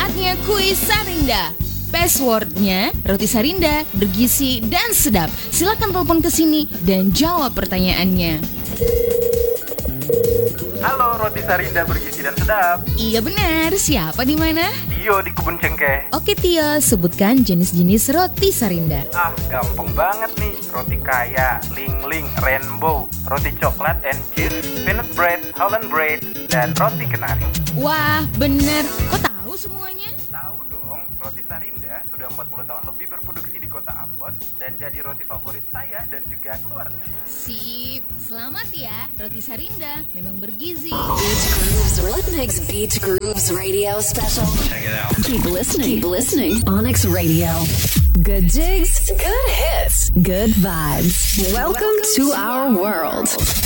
Saatnya kuis Sarinda. Passwordnya roti Sarinda, bergizi dan sedap. Silakan telepon ke sini dan jawab pertanyaannya. Halo, roti Sarinda bergizi dan sedap. Iya benar, siapa di mana? Tio di Kebun Cengkeh. Oke Tio, sebutkan jenis-jenis roti Sarinda. Gampang banget nih. Roti kaya, ling-ling, rainbow, roti coklat and cheese, peanut bread, Holland bread, dan roti kenari. Wah, bener. Kok tahu semuanya? Tahu dong, roti Sarinda sudah 40 tahun lebih berproduksi di kota Ambon dan jadi roti favorit saya dan juga keluarga. Sip, selamat ya. Roti Sarinda memang bergizi. Beach Grooves Rhythmix Beach Grooves Radio Special. Check it out. Keep listening. Onyx Radio. Good jigs, good hits, good vibes. Welcome to our world.